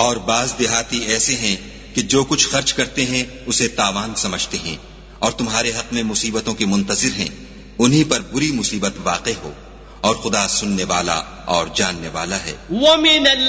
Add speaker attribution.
Speaker 1: और बाज देहाती ऐसे हैं कि जो कुछ खर्च करते हैं उसे तावान समझते हैं और तुम्हारे हक में मुसीबतों के मुंतजिर हैं, उन्हीं पर बुरी मुसीबत वाक़े हो, और खुदा सुनने वाला और जानने वाला है।